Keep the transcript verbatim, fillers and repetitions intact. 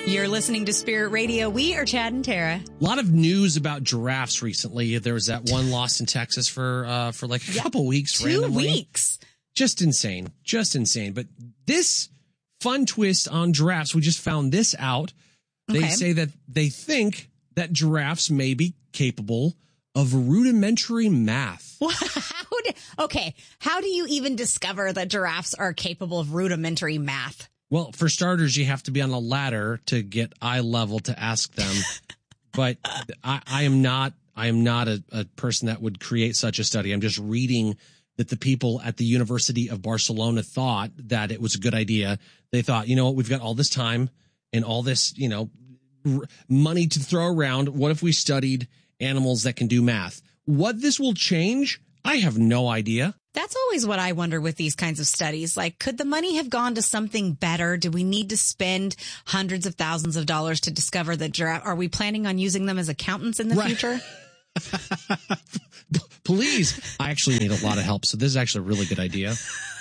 You're listening to Spirit Radio. We are Chad and Tara. A lot of news about giraffes recently. There was that one lost in Texas for uh, for like a yep. couple weeks. Two randomly. weeks. Just insane. Just insane. But this fun twist on giraffes, we just found this out. They okay. say that they think that giraffes may be capable of rudimentary math. How do, okay. How do you even discover that giraffes are capable of rudimentary math? Well, for starters, you have to be on a ladder to get eye level to ask them. But I, I am not, I am not a, a person that would create such a study. I'm just reading that the people at the University of Barcelona thought that it was a good idea. They thought, you know what, we've got all this time and all this, you know, r- money to throw around. What if we studied animals that can do math? What this will change, I have no idea. That's always what I wonder with these kinds of studies. Like, could the money have gone to something better? Do we need to spend hundreds of thousands of dollars to discover the giraffe? Are we planning on using them as accountants in the right. future? Please. I actually need a lot of help. So this is actually a really good idea.